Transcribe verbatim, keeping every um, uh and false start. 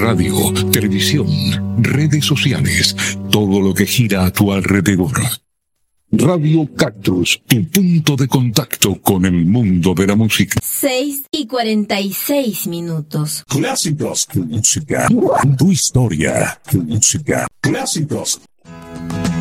radio, televisión, redes sociales, todo lo que gira a tu alrededor. Radio Cactus, tu punto de contacto con el mundo de la música. seis y cuarenta y seis minutos. Clásicos, tu música, tu historia, tu música. Clásicos,